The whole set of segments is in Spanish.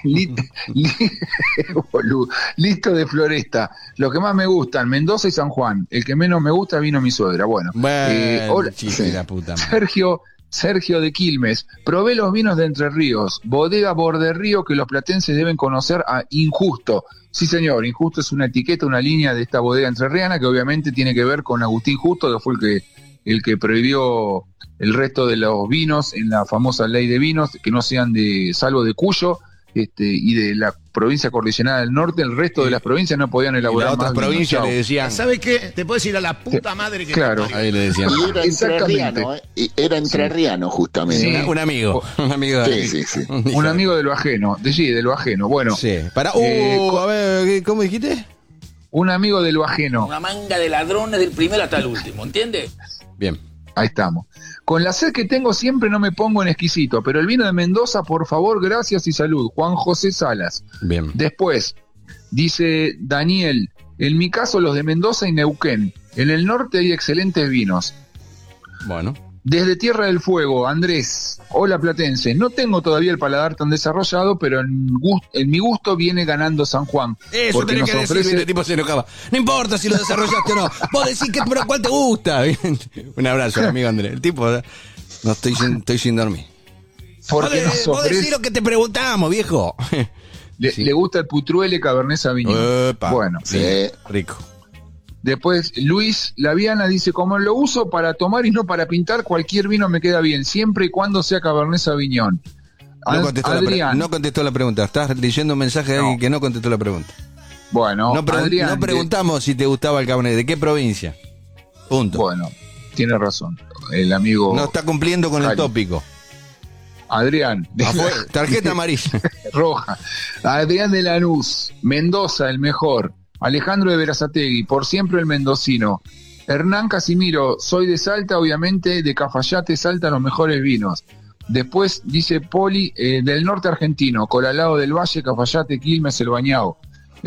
li- li- boludo. Listo de Floresta. Los que más me gustan, Mendoza y San Juan. El que menos me gusta, vino mi suegra. Bueno, hola, chiste, la puta madre. Sergio de Quilmes, probé los vinos de Entre Ríos, bodega Borderrío que los platenses deben conocer a Injusto. Sí señor, Injusto es una etiqueta, una línea de esta bodega entrerriana que obviamente tiene que ver con Agustín Justo, que fue el que prohibió el resto de los vinos en la famosa ley de vinos, que no sean salvo de Cuyo, y de la provincia cordillerana del norte, el resto de las provincias no podían elaborar las más otras provincias vino. le decían, ¿Sabes qué? Te puedes ir a la puta madre que claro. te parió. ahí le decían, Y era entrerriano, era entrerriano justamente. Sí. un amigo de Sí. Un amigo de lo ajeno, de lo ajeno. Bueno, sí. Para, a ver, ¿cómo dijiste? un amigo de lo ajeno. Una manga de ladrones del primero hasta el último, ¿entiendes? Bien. Ahí estamos. Con la sed que tengo siempre no me pongo en exquisito, pero el vino de Mendoza, por favor, gracias y salud. Juan José Salas. Bien. Después, dice Daniel, en mi caso los de Mendoza y Neuquén. En el norte hay excelentes vinos. Bueno. Desde Tierra del Fuego, Andrés, hola platense, no tengo todavía el paladar tan desarrollado, pero en mi gusto viene ganando San Juan. Eso porque tenés nos que decir, ofrece- el tipo se enojaba. No importa si lo desarrollaste o no. Vos decís que pero cuál te gusta. Un abrazo, amigo Andrés. El tipo, no estoy sin dormir. porque nos Vos decís ofrece, lo que te preguntamos, viejo. le gusta el Putruele Cabernet Sauvignon. Epa, Bueno, Sí. rico. después Luis Laviana dice, como lo uso para tomar y no para pintar, cualquier vino me queda bien, siempre y cuando sea Cabernet Sauvignon. No contestó la pregunta. Estás leyendo un mensaje de alguien que no contestó la pregunta. Bueno, Adrián, No preguntamos si te gustaba el Cabernet. ¿De qué provincia? Punto. Bueno, tiene razón. El amigo No está cumpliendo con el Cali. tópico. Adrián, Tarjeta amarilla. roja. Adrián de Lanús, Mendoza, el mejor. Alejandro de Verazategui, por siempre el mendocino. Hernán Casimiro, soy de Salta, obviamente, de Cafayate, Salta, los mejores vinos. Después dice Poli, del norte argentino, Colalao del Valle, Cafayate, Quilmes, El Bañao.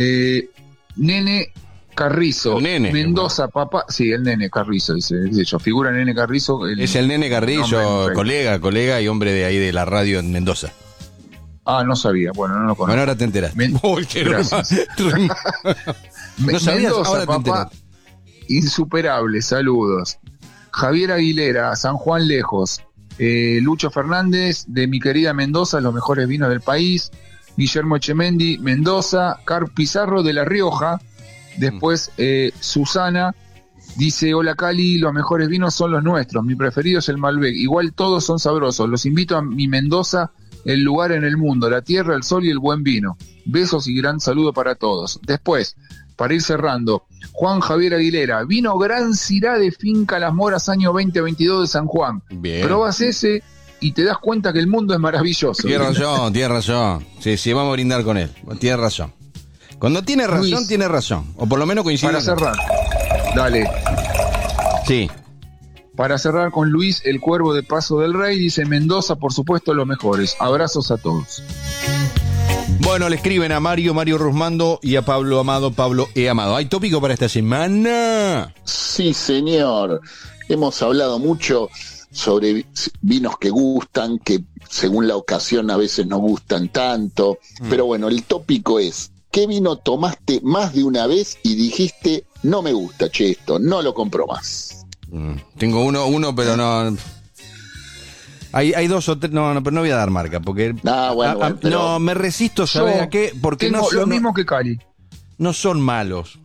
Nene Carrizo, El nene. Mendoza, papá. Sí, el nene Carrizo, dice yo. Figura Nene Carrizo. Es el nene Carrillo, nombre, colega y hombre de ahí de la radio en Mendoza. Ah, no sabía. Bueno, no lo conozco. Bueno, ahora te enteras. Uy, gracias. No sabías, Mendoza, ahora te papá, insuperable, saludos. Javier Aguilera, San Juan Lejos. Lucho Fernández, de mi querida Mendoza, los mejores vinos del país. Guillermo Echemendi, Mendoza. Car Pizarro de La Rioja. Después Susana dice, hola Cali, los mejores vinos son los nuestros, mi preferido es el Malbec, igual todos son sabrosos, los invito a mi Mendoza, el lugar en el mundo, la tierra, el sol y el buen vino. Besos y gran saludo para todos. Después, para ir cerrando, Juan Javier Aguilera, vino Gran Cirá de Finca Las Moras año 2022 de San Juan. Bien. Probás ese y te das cuenta que el mundo es maravilloso. Tienes razón. Sí, vamos a brindar con él. Tienes razón. Cuando tiene razón, Luis, tiene razón. O por lo menos coincide. Para cerrar, dale. Sí. Para cerrar con Luis, el Cuervo de Paso del Rey, dice Mendoza, por supuesto, los mejores. Abrazos a todos. Bueno, le escriben a Mario Rusmando y a Pablo Amado, Pablo E. Amado. ¿Hay tópico para esta semana? Sí, señor. Hemos hablado mucho sobre vinos que gustan, que según la ocasión a veces no gustan tanto. Pero bueno, el tópico es, ¿qué vino tomaste más de una vez y dijiste, no me gusta, che, esto, no lo compro más? Tengo uno, pero no... Hay dos o tres, no, pero no voy a dar marca, porque... Bueno, pero no, me resisto, ¿sabes Yo a qué? Porque tengo no son, lo mismo que Cali. no son malos.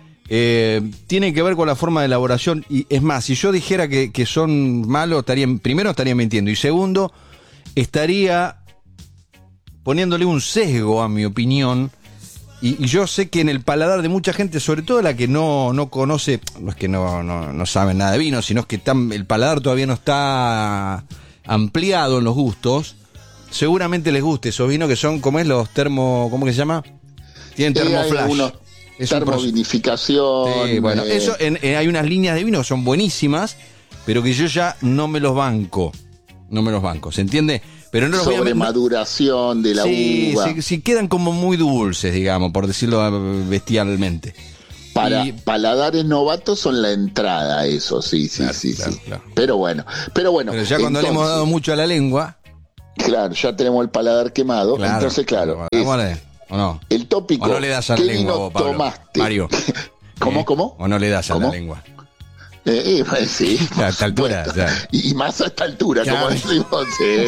Tienen que ver con la forma de elaboración. Y es más, si yo dijera que son malos, primero estaría mintiendo. Y segundo, estaría poniéndole un sesgo a mi opinión. Y yo sé que en el paladar de mucha gente, sobre todo la que no conoce, no es que no saben nada de vino, sino es que el paladar todavía no está ampliado en los gustos, seguramente les guste esos vinos que son, ¿cómo es? Los ¿cómo que se llama? Tienen termoflash. Termovinificación. Sí, bueno, eso hay unas líneas de vino que son buenísimas, pero que yo ya no me los banco. ¿Se entiende? Pero no los voy a Sobremaduración de la uva. Sí, quedan como muy dulces, digamos, por decirlo bestialmente. Para paladares novatos son la entrada, eso, sí. Claro. Pero bueno. Pero ya cuando le hemos dado mucho a la lengua, Claro, ya tenemos el paladar quemado. Claro, Entonces, claro, hagámosle, ¿o no? el tópico. ¿O no le das a la ¿Qué lengua, vino vos, Pablo? tomaste? Mario. ¿Cómo? ¿O no le das a la ¿Cómo? lengua? Pues sí. A esta altura, Bueno, o sea. y más a esta altura, Claro. como decimos.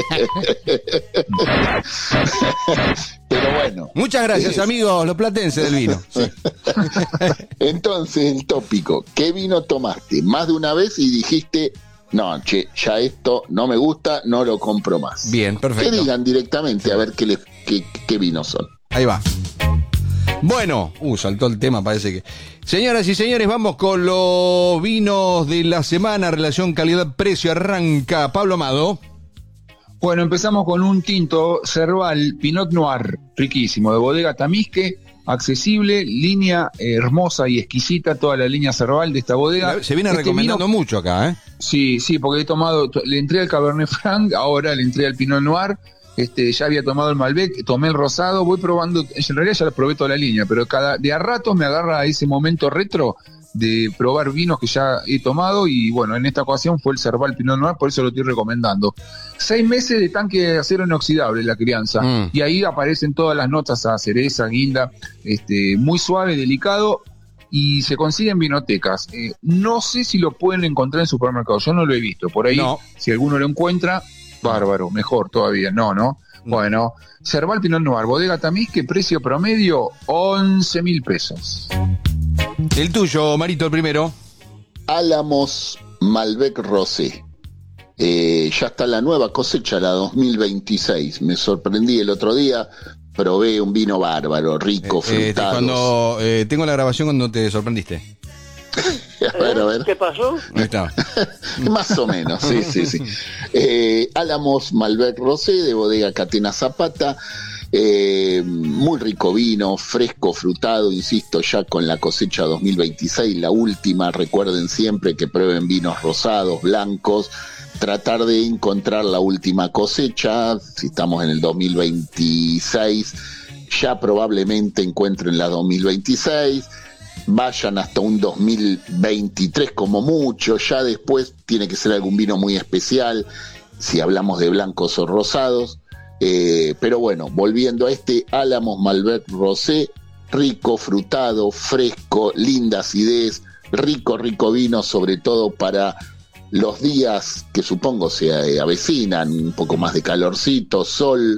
Pero bueno. Muchas gracias, amigos, los platenses del vino. Sí. Entonces, el tópico, ¿qué vino tomaste? Más de una vez y dijiste, no, che, ya esto no me gusta, no lo compro más. Bien, perfecto. Que digan directamente a ver qué vinos son. Ahí va. Bueno, saltó el tema, parece que. Señoras y señores, vamos con los vinos de la semana, relación calidad-precio. Arranca Pablo Amado. Bueno, empezamos con un tinto Cerval Pinot Noir, riquísimo, de bodega Tamisque, accesible, línea hermosa y exquisita, toda la línea Cerval de esta bodega. Se viene recomendando mucho acá, ¿eh? Sí, porque he tomado, le entré al Cabernet Franc, ahora le entré al Pinot Noir, ya había tomado el Malbec, tomé el rosado, voy probando, en realidad ya probé toda la línea, pero de a ratos me agarra ese momento retro de probar vinos que ya he tomado, y bueno, en esta ocasión fue el Cerval Pinot Noir, por eso lo estoy recomendando. 6 meses de tanque de acero inoxidable la crianza, y ahí aparecen todas las notas a cereza, guinda, muy suave, delicado, y se consigue en vinotecas. No sé si lo pueden encontrar en supermercados, yo no lo he visto, por ahí, no. Si alguno lo encuentra, bárbaro, mejor todavía, no. Bueno, Cerval Pinot Noir, bodega Tamisque, precio promedio 11.000 pesos. El tuyo, Marito, el primero. Álamos Malbec Rosé. Ya está la nueva cosecha, la 2026. Me sorprendí el otro día, probé un vino bárbaro, rico, frutado. Tengo la grabación cuando te sorprendiste. A ver. ¿Qué pasó? Ahí está. Más o menos, sí. Álamos Malbec Rosé de bodega Catena Zapata. Muy rico vino, fresco, frutado, insisto, ya con la cosecha 2026, la última. Recuerden siempre que prueben vinos rosados, blancos, tratar de encontrar la última cosecha. Si estamos en el 2026, ya probablemente encuentren la 2026. Vayan hasta un 2023 como mucho, ya después tiene que ser algún vino muy especial, si hablamos de blancos o rosados. Pero bueno, volviendo a Álamos Malbec Rosé, rico, frutado, fresco, linda acidez, rico vino, sobre todo para los días que supongo se avecinan, un poco más de calorcito, sol,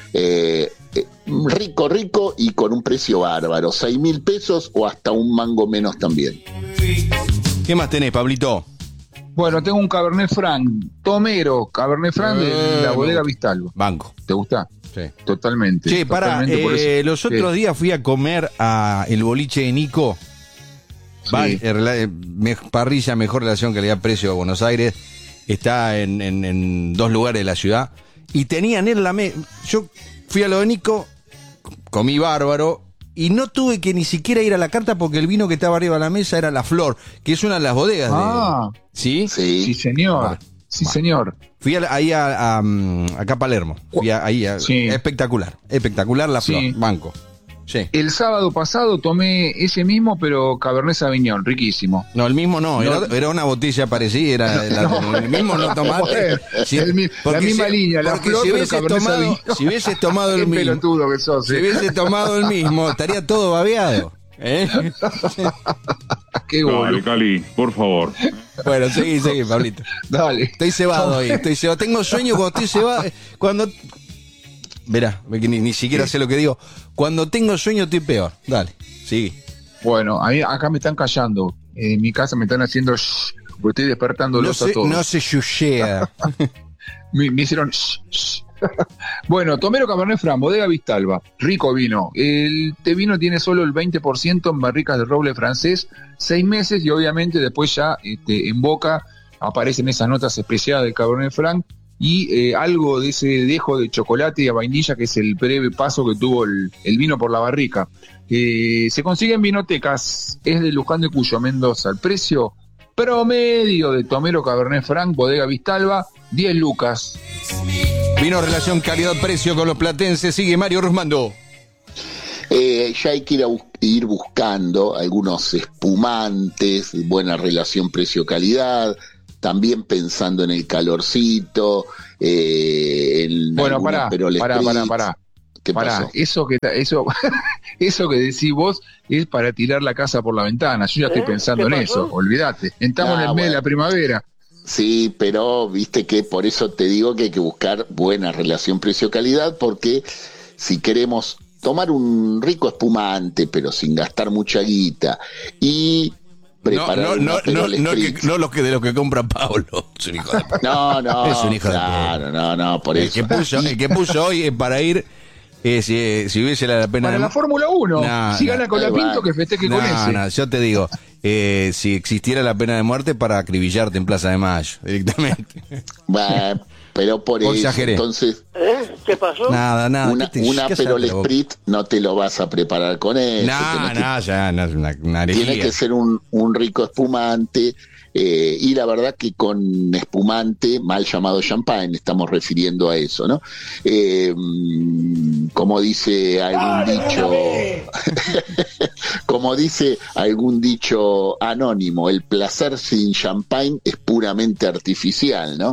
rico y con un precio bárbaro, 6.000 pesos o hasta un mango menos también. ¿Qué más tenés, Pablito? Bueno, tengo un Cabernet Franc, Tomero, Cabernet Franc de la bodega Vistalba. Banco. ¿Te gusta? Sí. Totalmente. Che, totalmente, por eso. los otros días fui a comer a el boliche de Nico. Sí. Parrilla, mejor relación calidad-precio a Buenos Aires. Está en 2 lugares de la ciudad. Y tenían en la mesa. Yo fui a lo de Nico, comí bárbaro. Y no tuve que ni siquiera ir a la carta porque el vino que estaba arriba de la mesa era La Flor, que es una de las bodegas de... ¿Sí? Sí, señor. Señor. Fui ahí acá a Palermo. Fui Sí. Espectacular La Flor, Sí. banco. Sí. El sábado pasado tomé ese mismo, pero Cabernet Sauvignon, riquísimo. No, el mismo no, era una botella parecida. El mismo no tomaste. Sí, la misma línea, La Flor, si pero Cabernet Sauvignon. Si hubieses tomado el Qué mismo, pelotudo que sos, si hubiese tomado el mismo, estaría todo babeado. Qué Dale, boludo. Cali, por favor. Bueno, seguí, Pablito. Dale. Estoy cebado ahí, Tengo sueño cuando estoy cebado. Verá, ni siquiera sé lo que digo. Cuando tengo sueño estoy peor. Dale, sigue. Bueno, a mí acá me están callando. En mi casa me están haciendo shh, porque estoy despertándolos a todos. No se yushea. Me hicieron shh, shh. Bueno, Tomero Cabernet Franc, bodega Vistalba, rico vino. Este vino tiene solo el 20% en barricas de roble francés, 6 meses, y obviamente después ya en boca aparecen esas notas especiadas del Cabernet Franc y algo de ese dejo de chocolate y a vainilla, que es el breve paso que tuvo el vino por la barrica. Se consigue en vinotecas, es de Luján de Cuyo, Mendoza. El precio promedio de Tomero Cabernet Franc, bodega Vistalba, 10 lucas. Vino relación calidad-precio con los platenses. Sigue Mario Rusmando. Ya hay que ir buscando algunos espumantes, buena relación precio-calidad, también pensando en el calorcito, Bueno, pará. ¿Qué Pará, pasó? eso que decís vos es para tirar la casa por la ventana. Yo ya estoy pensando en eso, olvídate. Estamos en el mes de la primavera. Sí, pero viste que por eso te digo que hay que buscar buena relación precio-calidad, porque si queremos tomar un rico espumante, pero sin gastar mucha guita, y preparar un Aperol Spritz. No los que de los que compra Pablo. Es un hijo de puta. No, Es un hijo de claro, puta. no, por eso. El que puso hoy es para ir, si hubiese la pena. Para la Fórmula 1, si gana con la Pinto, que festeje con ese. No, yo te digo, si existiera la pena de muerte, para acribillarte en Plaza de Mayo, directamente. Bueno, pero por eso, exageré. entonces, ¿Qué pasó? Nada. una Aperol Spritz no te lo vas a preparar con eso. No, es una herejía. Tiene que ser un rico espumante, y la verdad que con espumante, mal llamado champagne, estamos refiriendo a eso, ¿no? Como dice algún dicho anónimo, el placer sin champagne es puramente artificial, ¿no?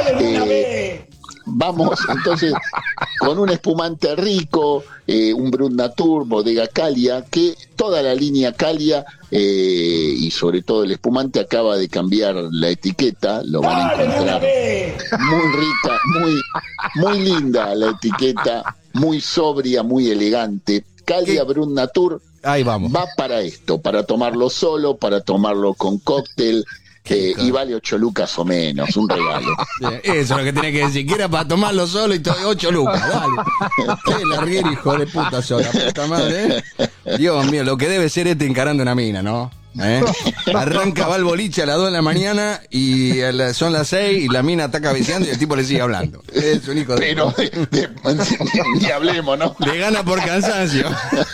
Vamos entonces con un espumante rico, un Brut Natur, Bodega Calia, que toda la línea Calia, y sobre todo el espumante, acaba de cambiar la etiqueta, lo van a encontrar muy rica, muy linda la etiqueta, muy sobria, muy elegante. Calia Brut Natur Ahí vamos. va para esto, para tomarlo solo, para tomarlo con cóctel. Y vale 8 lucas o menos, un regalo. Eso es lo que tenía que decir, que era para tomarlo solo y todo 8 lucas, dale. Qué larguero, hijo de puta sola, puta madre, Dios mío, lo que debe ser encarando una mina, ¿no? Arranca, va al boliche a las 2 de la mañana y son las 6 y la mina está cabeceando y el tipo le sigue hablando. Es un hijo de... Pero ni hablemos, ¿no? Le gana por cansancio.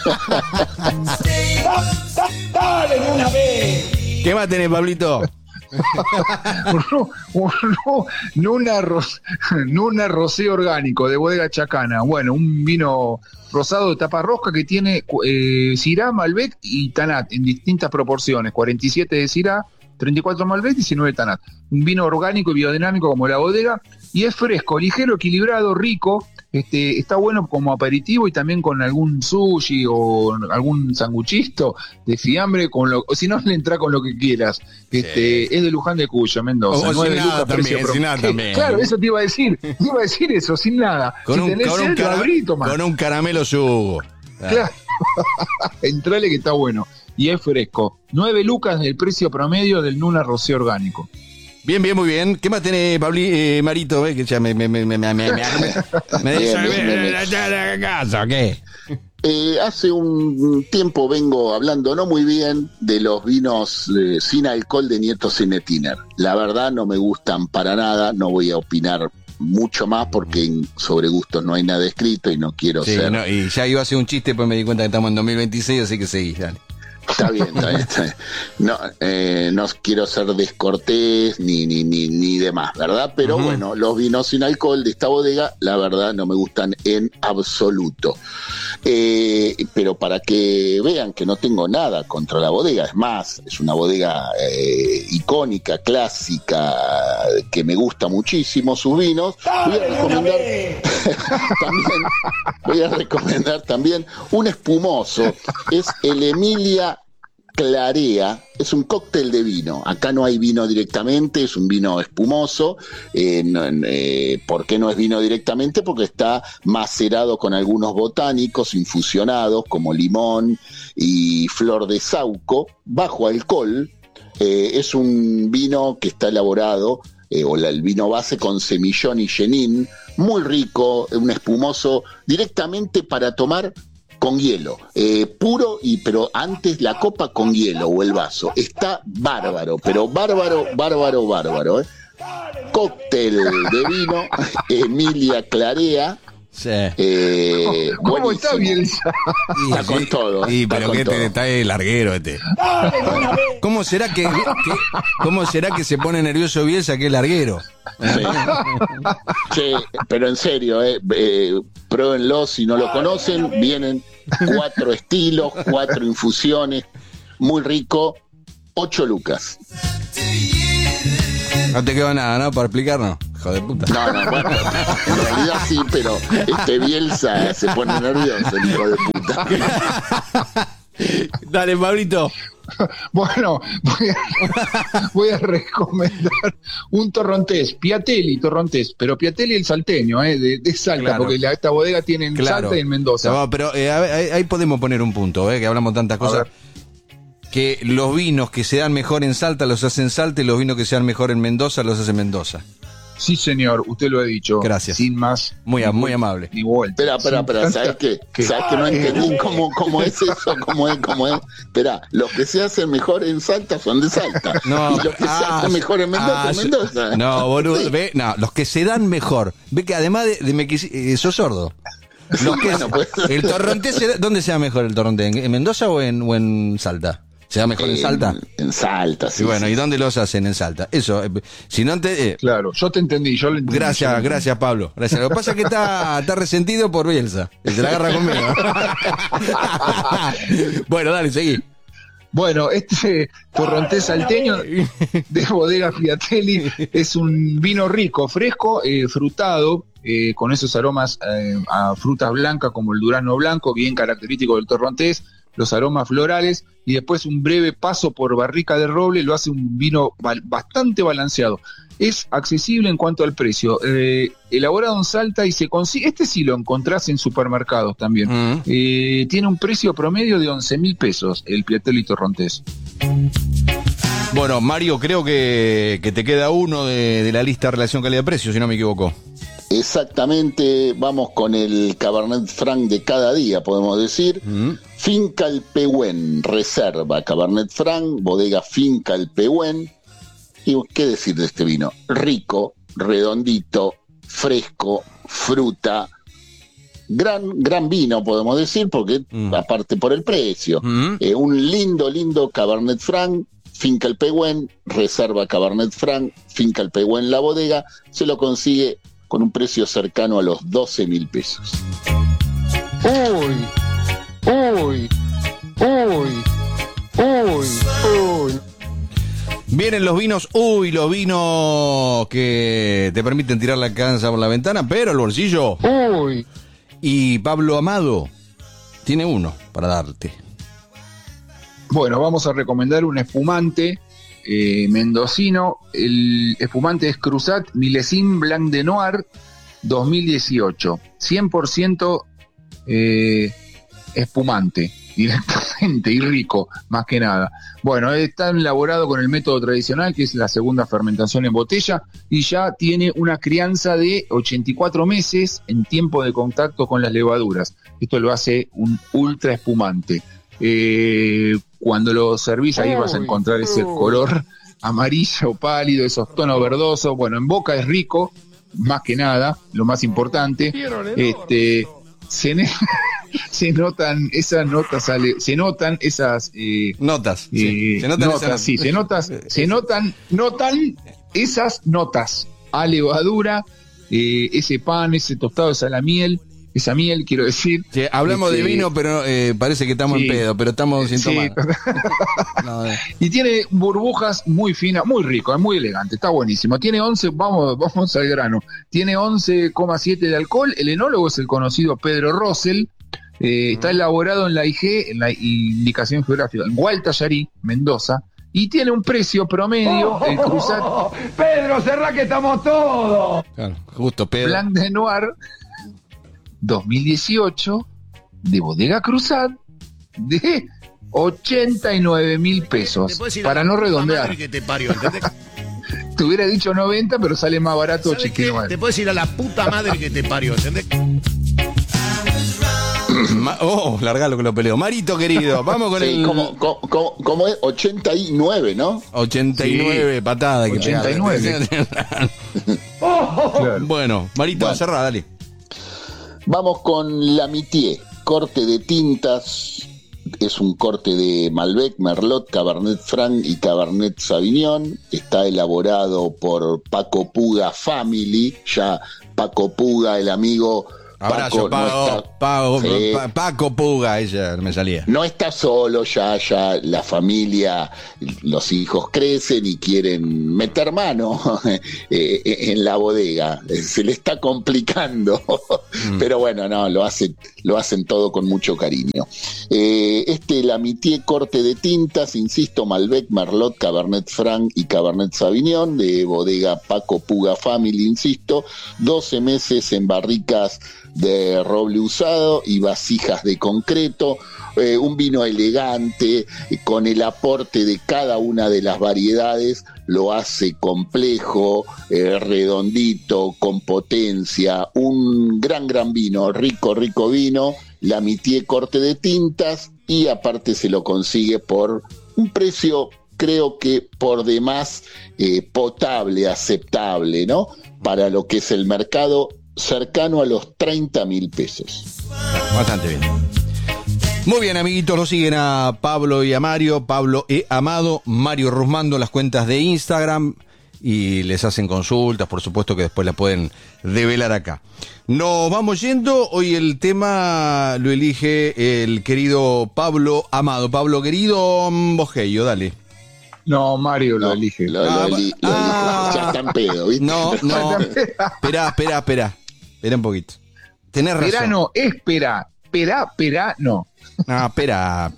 ¡Dale de una vez! ¿Qué más tenés, Pablito? Nuna Rosé orgánico de Bodega Chacana. Bueno, un vino rosado de tapa rosca que tiene Syrah, Malbec y Tanat en distintas proporciones. 47 de Syrah, 34 Malbec, 19 Tanat. Un vino orgánico y biodinámico como la bodega. Y es fresco, ligero, equilibrado, rico. Está bueno como aperitivo y también con algún sushi o algún sanguchito de fiambre, o si no le entra con lo que quieras. Es de Luján de Cuyo, Mendoza. O sin nada también, sin nada también. Claro, eso te iba a decir. Te iba a decir eso, sin nada. Con un caramelo yugo. Claro. Entrale que está bueno. Y es fresco. 9 lucas el precio promedio del Nuna Rosé orgánico. Bien, muy bien. ¿Qué más tenés, Marito? Que ya me la casa, ¿qué? Hace un tiempo vengo hablando no muy bien de los vinos sin alcohol de Nieto Zenetiner. La verdad no me gustan para nada, no voy a opinar mucho más porque sobre gustos no hay nada escrito y no quiero ser... No, y ya iba a hacer un chiste, pues me di cuenta que estamos en 2026, así que seguí, dale. Está bien. No quiero ser descortés ni demás, ¿verdad? Pero bueno, los vinos sin alcohol de esta bodega, la verdad, no me gustan en absoluto. Pero para que vean que no tengo nada contra la bodega, es más, es una bodega icónica, clásica, que me gusta muchísimo sus vinos. Voy a recomendar también un espumoso, es el Emilia Clarea, es un cóctel de vino. Acá no hay vino directamente, es un vino espumoso. ¿Por qué no es vino directamente? Porque está macerado con algunos botánicos infusionados como limón y flor de sauco, bajo alcohol. Es un vino que está elaborado, el vino base, con semillón y chenin, muy rico, un espumoso directamente para tomar con hielo, puro, pero antes la copa con hielo o el vaso. Está bárbaro, pero bárbaro. Cóctel de vino, Emilia Clarea. Sí. ¿Cómo está Bielsa? Está con todo. Pero que está el larguero este. ¿Cómo será que se pone nervioso Bielsa, que es larguero? Sí, pero en serio, pruébenlo si no lo conocen. Vienen 4 estilos, 4 infusiones, muy rico, 8 lucas. No te quedó nada, ¿no? Para explicarnos. Hijo de puta. No, bueno, en realidad sí, pero Bielsa se pone nervioso, el hijo de puta. Dale, Pablito. Bueno, voy a recomendar un torrontés, Piatelli torrontés, pero Piatelli el salteño, de Salta, Claro. porque esta bodega tiene en Salta y en Mendoza. No, pero ahí podemos poner un punto, que hablamos tantas cosas. Que los vinos que se dan mejor en Salta los hacen Salta y los vinos que se dan mejor en Mendoza los hace Mendoza. Sí, señor, usted lo ha dicho. Gracias. Sin más. Muy amable. Ni vuelta. Espera, ¿sabes qué? ¿Sabes que no entendí cómo es eso? ¿Cómo es? Espera, los que se hacen mejor en Salta son de Salta. No, y los que se hacen mejor en Mendoza, Mendoza. No, boludo, Sí. los que se dan mejor. Ve que además sos sordo. Los que Bueno, pues. El torrontés, ¿dónde se da mejor el torrontés? ¿En Mendoza o en Salta? ¿Se da mejor en Salta? En Salta, sí. Y bueno, sí. ¿y dónde los hacen en Salta? Eso, si no te... Claro, yo te entendí, yo lo entendí. Gracias, Pablo. Gracias. Lo que pasa es que está resentido por Bielsa. Se la agarra conmigo. Bueno, dale, seguí. Bueno, este torrontés salteño de bodega Piatelli es un vino rico, fresco, frutado, con esos aromas a frutas blancas como el durazno blanco, bien característico del torrontés, los aromas florales, y después un breve paso por barrica de roble lo hace un vino bastante balanceado. Es accesible en cuanto al precio, elaborado en Salta y se consigue, este sí lo encontrás en supermercados también. Tiene un precio promedio de 11.000 pesos el Piatelli torrontés. Bueno, Mario, creo que te queda uno de la lista relación calidad-precio, si no me equivoco. Exactamente, vamos con el Cabernet Franc de cada día, podemos decir. Finca El Pehuen, reserva Cabernet Franc, bodega Finca El Pehuen. Y qué decir de este vino, rico, redondito, fresco, fruta, gran vino podemos decir, porque aparte por el precio, un lindo Cabernet Franc, Finca El Pehuen, reserva Cabernet Franc, Finca El Pehuen la bodega, se lo consigue con un precio cercano a los 12.000 pesos. Uy. Vienen los vinos, los vinos que te permiten tirar la cansa por la ventana, pero el bolsillo. Y Pablo Amado tiene uno para darte. Bueno, vamos a recomendar un espumante mendocino. El espumante es Cruzat Millésime Blanc de Noir 2018. 100% espumante, directamente, y rico, más que nada. Bueno, está elaborado con el método tradicional, que es la segunda fermentación en botella, y ya tiene una crianza de 84 meses en tiempo de contacto con las levaduras. Esto lo hace un ultra espumante. Cuando lo servís ahí vas a encontrar ese color amarillo pálido, esos tonos verdosos. Bueno, en boca es rico, más que nada, lo más importante. Se notan esas notas, se notan esas notas. notan esas notas a levadura, ese pan, ese tostado, esa miel, quiero decir. Sí, hablamos de vino, pero parece que estamos en pedo, pero estamos sin tomar. No, y tiene burbujas muy finas, muy rico, es muy elegante, está buenísimo. Tiene 11, vamos al grano. Tiene 11,7 de alcohol. El enólogo es el conocido Pedro Rosell. Está elaborado en la IG, en la indicación geográfica, en Gualtallarí, Mendoza. Y tiene un precio promedio, el Cruzat Pedro, cerrá que estamos todos. claro, justo Pedro. Blanc de Noir 2018 de bodega Cruzat de 89.000 pesos. Para no redondear. Que te parió, ¿entendés? Te hubiera dicho 90, pero sale más barato ¿Sabes qué? Chiquino. Te puedes ir a la puta madre que te parió, ¿entendés? Largalo que lo peleo. Marito querido, vamos con Sí, el como es 89, ¿no? 89 Sí. patadas que 89. Claro. Bueno, Marito, Bueno. cerrá, dale. Vamos con la Mitié, corte de tintas. Es un corte de Malbec, Merlot, Cabernet Franc y Cabernet Sauvignon. Está elaborado por Paco Puga Family. Ya Paco Puga, el amigo, Abrazo, Sí. Paco Puga, ella me salía. No está solo, ya la familia, los hijos crecen y quieren meter mano en la bodega. Se le está complicando, pero bueno, no, lo hacen todo con mucho cariño. Lamitié corte de tintas, insisto, Malbec, Merlot, Cabernet Franc y Cabernet Sauvignon, de bodega Paco Puga Family, insisto, 12 meses en barricas de roble usado y vasijas de concreto, un vino elegante, con el aporte de cada una de las variedades, lo hace complejo, redondito, con potencia, un gran vino, rico vino, Lamitié corte de tintas, y aparte se lo consigue por un precio, creo que por demás potable, aceptable, ¿no? Para lo que es el mercado, cercano a los 30.000 pesos. Bastante bien. Muy bien, amiguitos, lo siguen a Pablo y a Mario, Pablo E. Amado, Mario Rusmando, las cuentas de Instagram, y les hacen consultas, por supuesto que después la pueden develar acá. Nos vamos yendo, hoy el tema lo elige el querido Pablo Amado. Pablo, querido, Bogello, dale. No, Mario lo elige. Ya está en pedo, ¿viste? No. Espera un poquito. Tenés razón. Verano, espera, no. No, espera.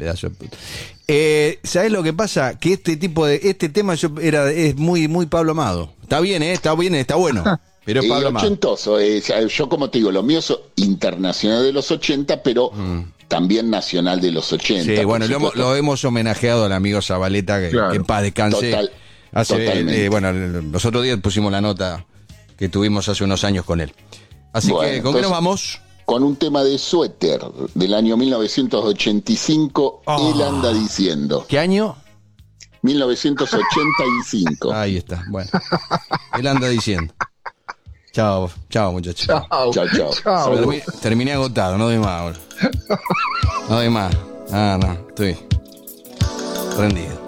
¿Sabés lo que pasa? Que este tema es muy Pablo Amado. Está bien, está bueno. Pero es Pablo Amado. Ochentoso. Yo, como te digo, lo mío es internacional de los 80, pero también nacional de los 80. Sí, bueno, lo hemos homenajeado al amigo Zabaleta, que en paz descanse. Totalmente. Los otros días pusimos la nota que tuvimos hace unos años con él. Así que, ¿con qué nos vamos? Con un tema de Suéter del año 1985, Él anda diciendo. ¿Qué año? 1985. Ahí está, bueno. Él anda diciendo. Chao, muchachos. Chao. Terminé agotado, no doy más ahora. No, estoy rendido.